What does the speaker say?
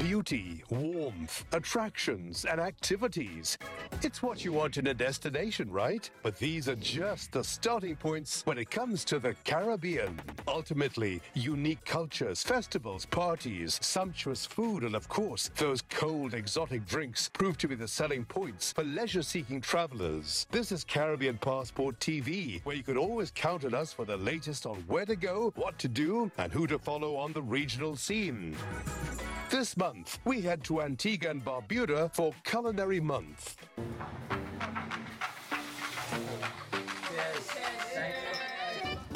Beauty, warmth, attractions, and activities. It's what you want in a destination, right? But these are just the starting points when it comes to the Caribbean. Ultimately, unique cultures, festivals, parties, sumptuous food, and of course, those cold exotic drinks prove to be the selling points for leisure-seeking travelers. This is Caribbean Passport TV, where you can always count on us for the latest on where to go, what to do, and who to follow on the regional scene. This month, we head to Antigua and Barbuda for Culinary Month.